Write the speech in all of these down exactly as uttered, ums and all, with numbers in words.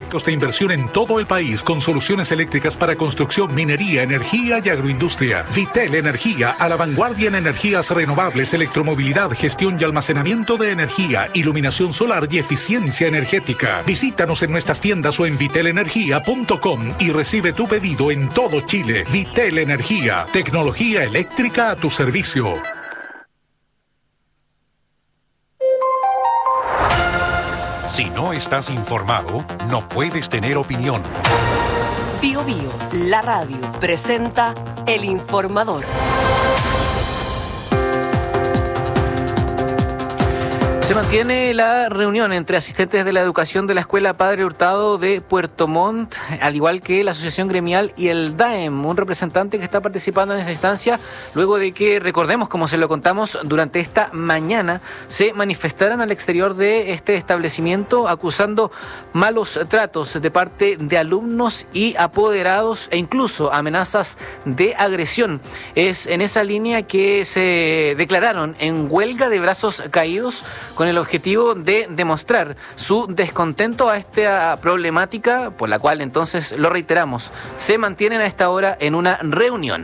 proyectos de inversión en todo el país con soluciones eléctricas para construcción, minería, energía y agroindustria. Vitel Energía, a la vanguardia en energías renovables, electromovilidad, gestión y almacenamiento de energía, iluminación solar y eficiencia energética. Visítanos en nuestras tiendas o en vitel energía punto com y recibe tu pedido en todo Chile. Vitel Energía, tecnología eléctrica a tu servicio. Si no estás informado, no puedes tener opinión. Bio Bio, la radio, presenta El Informador. Se mantiene la reunión entre asistentes de la educación de la Escuela Padre Hurtado de Puerto Montt, al igual que la Asociación Gremial y el D A E M, un representante que está participando en esta instancia, luego de que, recordemos, como se lo contamos, durante esta mañana se manifestaran al exterior de este establecimiento acusando malos tratos de parte de alumnos y apoderados e incluso amenazas de agresión. Es en esa línea que se declararon en huelga de brazos caídos con el objetivo de demostrar su descontento a esta problemática, por la cual entonces, lo reiteramos, se mantienen a esta hora en una reunión.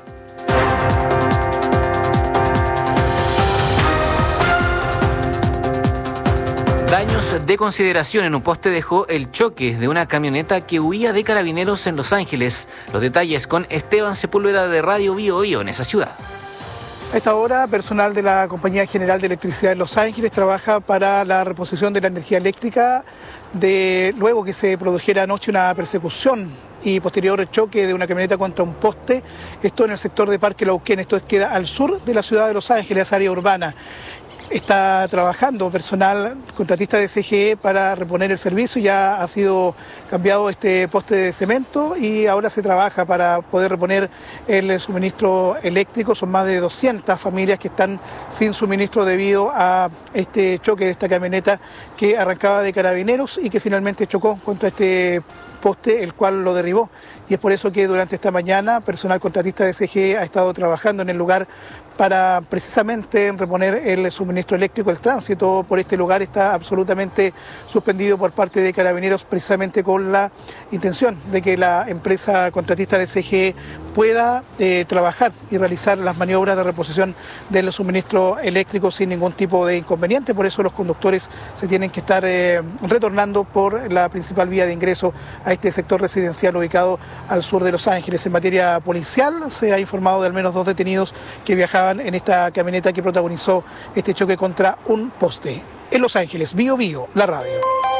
Daños de consideración en un poste dejó el choque de una camioneta que huía de carabineros en Los Ángeles. Los detalles con Esteban Sepúlveda de Radio Bio Bio en esa ciudad. A esta hora, personal de la Compañía General de Electricidad de Los Ángeles trabaja para la reposición de la energía eléctrica de luego que se produjera anoche una persecución y posterior choque de una camioneta contra un poste. Esto en el sector de Parque Lauquén, esto queda al sur de la ciudad de Los Ángeles, área urbana. Está trabajando personal contratista de C G E para reponer el servicio. Ya ha sido cambiado este poste de cemento y ahora se trabaja para poder reponer el suministro eléctrico. Son más de doscientas familias que están sin suministro debido a este choque de esta camioneta que arrancaba de carabineros y que finalmente chocó contra este poste, el cual lo derribó. Y es por eso que durante esta mañana personal contratista de C G E ha estado trabajando en el lugar para precisamente reponer el suministro eléctrico. El tránsito por este lugar está absolutamente suspendido por parte de Carabineros, precisamente con la intención de que la empresa contratista de C G E pueda eh, trabajar y realizar las maniobras de reposición del suministro eléctrico sin ningún tipo de inconveniente. Por eso los conductores se tienen que estar eh, retornando por la principal vía de ingreso a este sector residencial ubicado al sur de Los Ángeles. En materia policial se ha informado de al menos dos detenidos que viajaban en esta camioneta que protagonizó este choque contra un poste. En Los Ángeles, Bio Bio, la radio.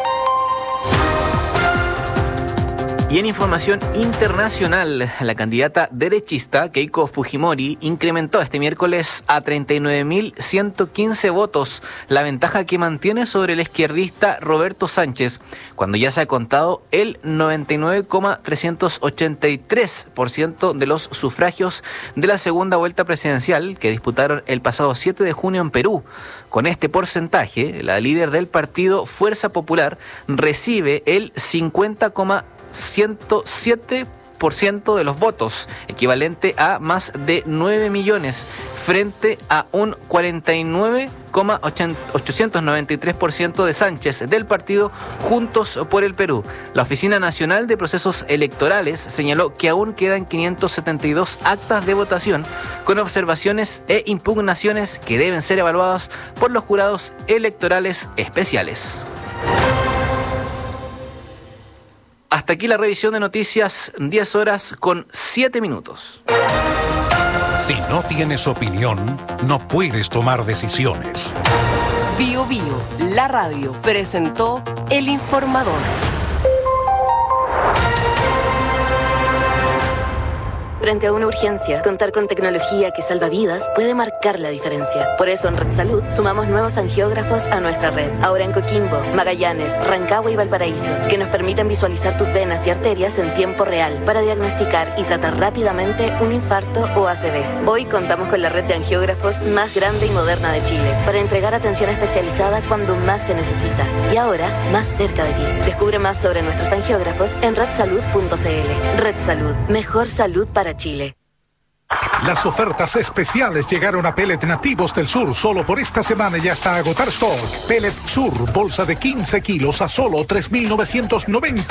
Y en información internacional, la candidata derechista Keiko Fujimori incrementó este miércoles a treinta y nueve mil ciento quince votos, la ventaja que mantiene sobre el izquierdista Roberto Sánchez, cuando ya se ha contado el noventa y nueve coma trescientos ochenta y tres por ciento de los sufragios de la segunda vuelta presidencial que disputaron el pasado siete de junio en Perú. Con este porcentaje, la líder del partido Fuerza Popular recibe el cincuenta coma ciento siete por ciento de los votos, equivalente a más de nueve millones, frente a un cuarenta y nueve coma ochocientos noventa y tres por ciento de Sánchez del partido Juntos por el Perú. La Oficina Nacional de Procesos Electorales señaló que aún quedan quinientas setenta y dos actas de votación con observaciones e impugnaciones que deben ser evaluadas por los jurados electorales especiales. Hasta aquí la revisión de noticias, diez horas con siete minutos. Si no tienes opinión, no puedes tomar decisiones. Bio Bio, la radio, presentó El Informador. Frente a una urgencia, contar con tecnología que salva vidas puede marcar la diferencia. Por eso en Red Salud sumamos nuevos angiógrafos a nuestra red. Ahora en Coquimbo, Magallanes, Rancagua y Valparaíso, que nos permiten visualizar tus venas y arterias en tiempo real para diagnosticar y tratar rápidamente un infarto o A C V. Hoy contamos con la red de angiógrafos más grande y moderna de Chile para entregar atención especializada cuando más se necesita. Y ahora, más cerca de ti. Descubre más sobre nuestros angiógrafos en red salud punto c l. Red Salud, mejor salud para Chile. Las ofertas especiales llegaron a Pellet Nativos del Sur. Solo por esta semana ya está a agotar stock. Pellet Sur, bolsa de quince kilos a solo tres mil novecientos noventa